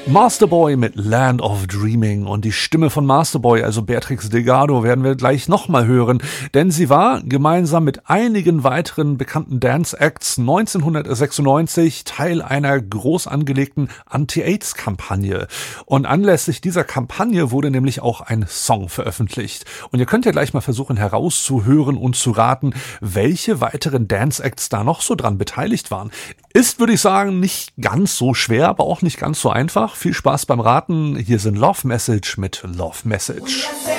Masterboy mit Land of Dreaming, und die Stimme von Masterboy, also Beatrix Delgado, werden wir gleich nochmal hören, denn sie war gemeinsam mit einigen weiteren bekannten Dance-Acts 1996 Teil einer groß angelegten Anti-AIDS-Kampagne, und anlässlich dieser Kampagne wurde nämlich auch ein Song veröffentlicht, und ihr könnt ja gleich mal versuchen herauszuhören und zu raten, welche weiteren Dance-Acts da noch so dran beteiligt waren. Ist, würde ich sagen, nicht ganz so schwer, aber auch nicht ganz so einfach. Viel Spaß beim Raten. Hier sind Love Message mit Love Message.